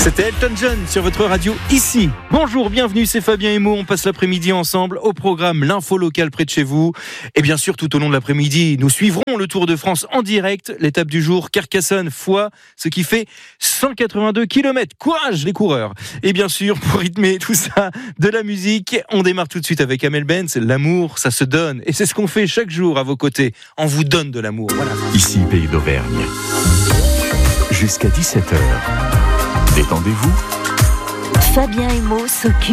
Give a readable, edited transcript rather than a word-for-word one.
C'était Elton John sur votre radio ici. Bonjour, bienvenue, c'est Fabien et Mo. On passe l'après-midi ensemble au programme L'info locale près de chez vous. Et bien sûr, tout au long de l'après-midi, nous suivrons le Tour de France en direct. L'étape du jour, Carcassonne-Foix, ce qui fait 182 km. Courage les coureurs. Et bien sûr, pour rythmer tout ça, de la musique. On démarre tout de suite avec Amel Benz. L'amour, ça se donne. Et c'est ce qu'on fait chaque jour à vos côtés. On vous donne de l'amour. Voilà. Ici, Pays d'Auvergne. Jusqu'à 17h. Détendez-vous. Fabien et Mo s'occupent